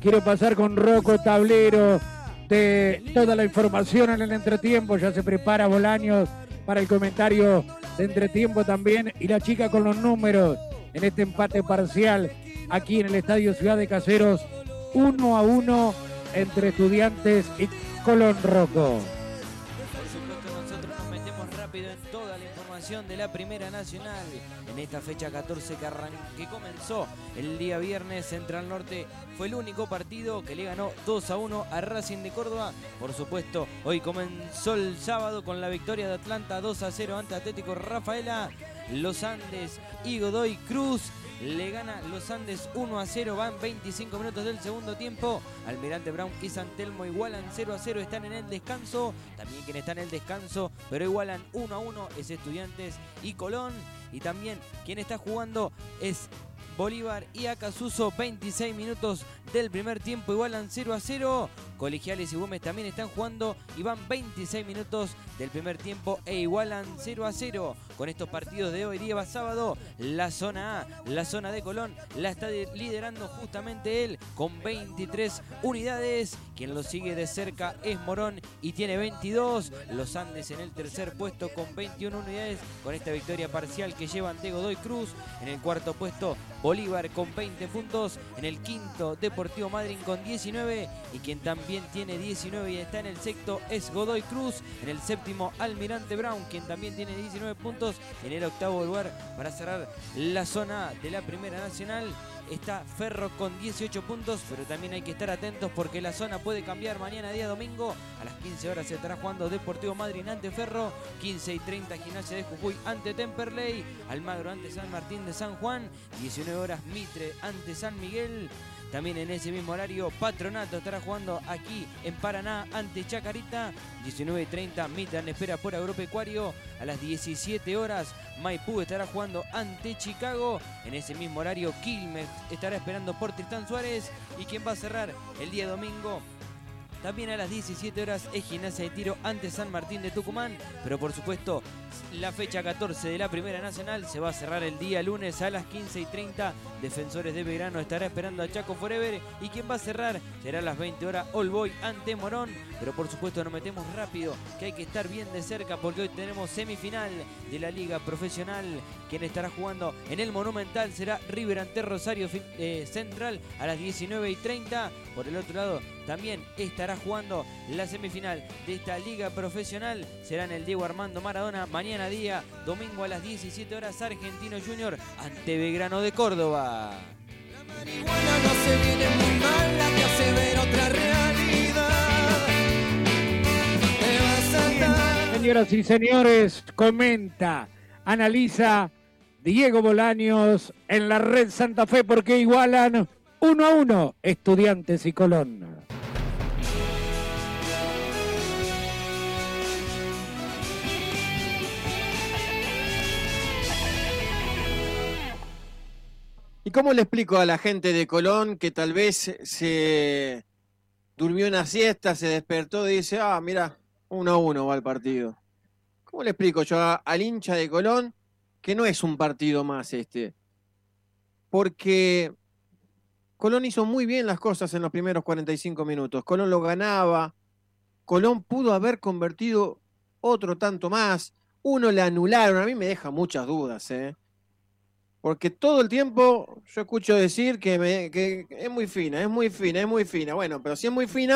Quiero pasar con Rocco, tablero de toda la información en el entretiempo. Ya se prepara Bolaños para el comentario de entretiempo también. Y la chica con los números en este empate parcial aquí en el Estadio Ciudad de Caseros. 1-1 entre Estudiantes y Colón, Rocco. Por supuesto, nosotros nos metemos rápido en toda la información de la Primera Nacional en esta fecha 14 que comenzó el día viernes. Central Norte fue el único partido que le ganó 2-1 a Racing de Córdoba. Por supuesto, hoy comenzó el sábado con la victoria de Atlanta 2-0 ante Atlético Rafaela. Los Andes y Godoy Cruz le gana Los Andes 1-0, van 25 minutos del segundo tiempo. Almirante Brown y San Telmo igualan 0-0, están en el descanso. También quien está en el descanso, pero igualan 1-1 es Estudiantes y Colón. Y también quien está jugando es Bolívar y Acasuso, 26 minutos del primer tiempo, igualan 0-0. Colegiales y Gómez también están jugando y van 26 minutos del primer tiempo e igualan 0-0. Con estos partidos de hoy día sábado, la zona A, la zona de Colón, la está liderando justamente él con 23 unidades. Quien lo sigue de cerca es Morón y tiene 22. Los Andes en el tercer puesto con 21 unidades con esta victoria parcial que llevan de Godoy Cruz. En el cuarto puesto Bolívar con 20 puntos. En el quinto Deportivo Madryn con 19. Y quien también tiene 19 y está en el sexto es Godoy Cruz. En el séptimo Almirante Brown, quien también tiene 19 puntos. En el octavo lugar, para cerrar la zona de la Primera Nacional, está Ferro con 18 puntos, pero también hay que estar atentos porque la zona puede cambiar mañana día domingo. A las 15 horas se estará jugando Deportivo Madryn ante Ferro, 15:30 Gimnasia de Jujuy ante Temperley, Almagro ante San Martín de San Juan, 19 horas Mitre ante San Miguel. También en ese mismo horario Patronato estará jugando aquí en Paraná ante Chacarita. 19:30 Mitran espera por Agropecuario. A las 17 horas Maipú estará jugando ante Chicago. En ese mismo horario Quilmes estará esperando por Tristán Suárez. Y quien va a cerrar el día domingo también a las 17 horas es Gimnasia de Tiro ante San Martín de Tucumán. Pero por supuesto, la fecha 14 de la Primera Nacional se va a cerrar el día lunes a las 15:30. Defensores de Belgrano estará esperando a Chaco Forever. Y quien va a cerrar será a las 20 horas All Boy ante Morón. Pero por supuesto nos metemos rápido, que hay que estar bien de cerca porque hoy tenemos semifinal de la Liga Profesional. Quien estará jugando en el Monumental será River ante Rosario Central a las 19:30. Por el otro lado también estará jugando la semifinal de esta Liga Profesional. Será en el Diego Armando Maradona mañana día domingo a las 17 horas Argentino Junior ante Belgrano de Córdoba. La marihuana no se viene muy mal, la que hace ver otra realidad. Te vas a dar. Señoras y señores, comenta, analiza Diego Bolaños en la Red Santa Fe porque igualan 1-1 Estudiantes y Colón. ¿Y cómo le explico a la gente de Colón que tal vez se durmió una siesta, se despertó y dice, mira, 1-1 va el partido? ¿Cómo le explico yo al hincha de Colón que no es un partido más este? Porque Colón hizo muy bien las cosas en los primeros 45 minutos. Colón lo ganaba. Colón pudo haber convertido otro tanto más. Uno le anularon. A mí me deja muchas dudas, porque todo el tiempo yo escucho decir que es muy fina, es muy fina, es muy fina. Bueno, pero si es muy fina,